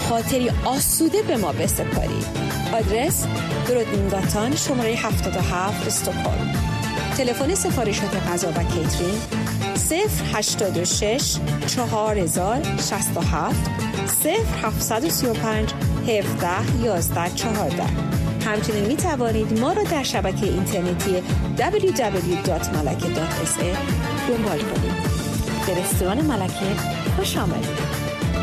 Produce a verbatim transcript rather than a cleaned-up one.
خاطری آسوده به ما بسپارید. آدرس درودنینگاتان، شماره هفتاد و هفت، استکهلم. تلفن سفارشات غذا و کیترینگ صفر هشتاد و شش چهار هزار شصت و هفت صفر هفتصد و سی و پنج هفده یازده چهارده. همچنین می توانید ما را در شبکه اینترنتی دبلیو دبلیو دبلیو دات ملکه دات اس ای دنبال کنید. به رستوران ملکه خوش آمدید.